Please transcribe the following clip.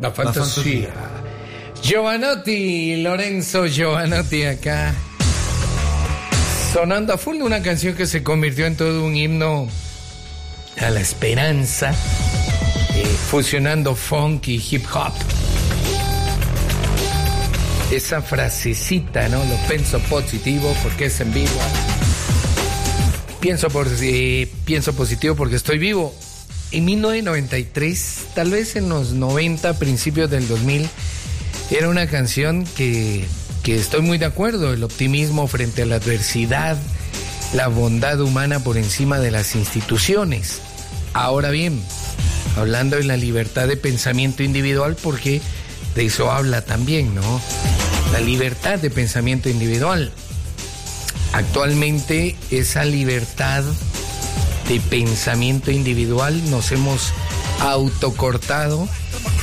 La fantasía. Giovanotti, Lorenzo Giovanotti acá. Sonando a full una canción que se convirtió en todo un himno a la esperanza, fusionando funk y hip hop. Esa frasecita, ¿no? Lo pienso positivo porque es en vivo. Pienso positivo porque estoy vivo. En 1993, tal vez en los 90, principios del 2000, era una canción que estoy muy de acuerdo. El optimismo frente a la adversidad, la bondad humana por encima de las instituciones. Ahora bien, hablando de la libertad de pensamiento individual, porque de eso habla también, ¿no? La libertad de pensamiento individual. Actualmente esa libertad de pensamiento individual nos hemos autocortado